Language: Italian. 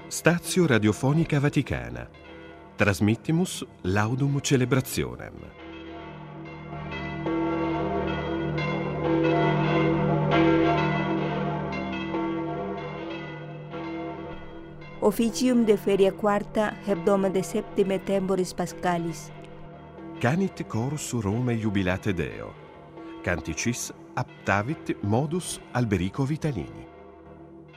Stazio Radiofonica Vaticana. Transmittimus laudum celebrationem. Officium de feria quarta hebdoma de septime temporis pascalis. Canit chorus Rome jubilate Deo. Canticis aptavit modus Alberico Vitalini.